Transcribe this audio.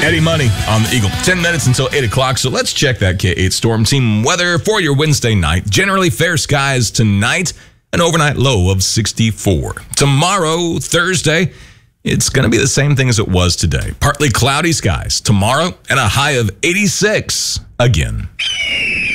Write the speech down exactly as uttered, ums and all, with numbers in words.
Eddie Money on the Eagle. ten minutes until eight o'clock, so let's check that K eight Storm Team weather for your Wednesday night. Generally fair skies tonight, an overnight low of sixty-four. Tomorrow, Thursday, it's going to be the same thing as it was today. Partly cloudy skies tomorrow and a high of eighty-six again.